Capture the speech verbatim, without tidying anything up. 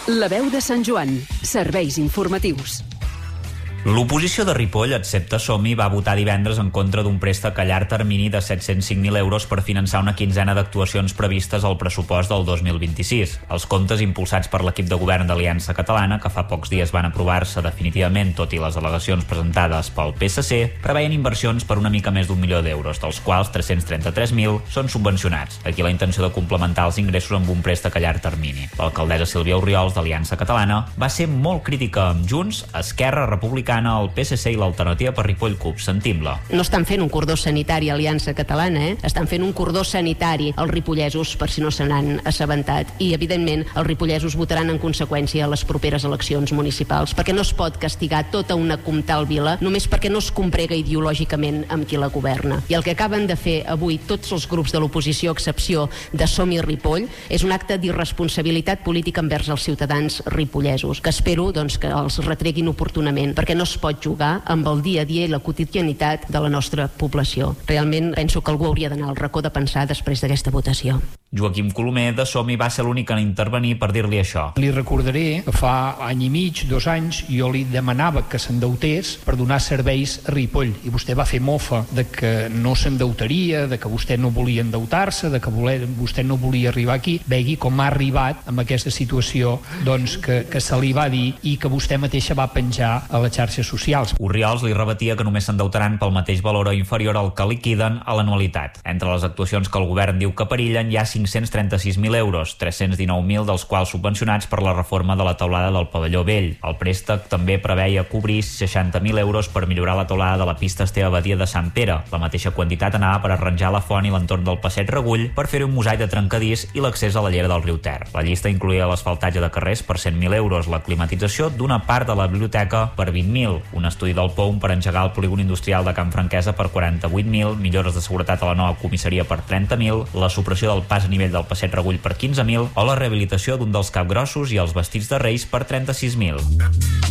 La veu de Sant Joan. Serveis informatius. L'oposició de Ripoll, excepte Som-hi, va votar divendres en contra d'un préstec a llarg termini de set-cents cinc mil euros per finançar una quinzena d'actuacions previstes al pressupost del dos mil vint-i-sis. Els comptes impulsats per l'equip de govern d'Aliança Catalana, que fa pocs dies van aprovar-se definitivament, tot i les al·legacions presentades pel P S C, preveien inversions per una mica més d'un milió d'euros, dels quals tres-cents trenta-tres mil són subvencionats. Aquí la intenció de complementar els ingressos amb un préstec a llarg termini. L'alcaldessa Sílvia Orriols, d'Aliança Catalana, va ser molt crítica amb Junts, Esquerra Republicana, el P S C i l'Alternativa per Ripoll C U P. Sentim-la. No estan fent un cordó sanitari a Aliança Catalana, eh? Estan fent un cordó sanitari als ripollesos, per si no se n'han assabentat. I, evidentment, els ripollesos votaran en conseqüència a les properes eleccions municipals, perquè no es pot castigar tota una comtal vila només perquè no es comprega ideològicament amb qui la governa. I el que acaben de fer avui tots els grups de l'oposició, a excepció de Som-hi Ripoll, és un acte d'irresponsabilitat política envers els ciutadans ripollesos, que espero doncs, que els retreguin oportunament, perquè no es pot jugar amb el dia a dia i la quotidianitat de la nostra població. Realment penso que algú hauria d'anar al racó de pensar després d'aquesta votació. Joaquim Colomer, de Som-hi, va ser l'únic en intervenir per dir-li això. Li recordaré que fa any i mig, dos anys, jo li demanava que s'endeutés per donar serveis a Ripoll, i vostè va fer mofa de que no s'endeutaria, de que vostè no volia endeutar-se, de que voler, vostè no volia arribar aquí. Vegi com ha arribat amb aquesta situació doncs, que, que se li va dir i que vostè mateixa va penjar a les xarxes socials. Orriols li rebatia que només s'endeutaran pel mateix valor o inferior al que liquiden a l'anualitat. Entre les actuacions que el govern diu que perillen hi ha cinc-cents trenta-sis mil euros, tres-cents dinou mil dels quals subvencionats per la reforma de la teulada del pavelló vell. El préstec també preveia cobrir seixanta mil euros per millorar la teulada de la pista Esteve Badia de Sant Pere. La mateixa quantitat anava per arranjar la font i l'entorn del passeig Regull, per fer-hi un mosaic de trencadís i l'accés a la llera del riu Ter. La llista incloïa l'asfaltatge de carrers per cent mil euros, la climatització d'una part de la biblioteca per vint mil, un estudi del P O U M per engegar el polígon industrial de Can Franquesa per quaranta-vuit mil, millores de seguretat a la nova comissaria per trenta mil, la supressió del pas a nivell del passeig Regull per quinze mil o la rehabilitació d'un dels capgrossos i els vestits de Reis per trenta-sis mil.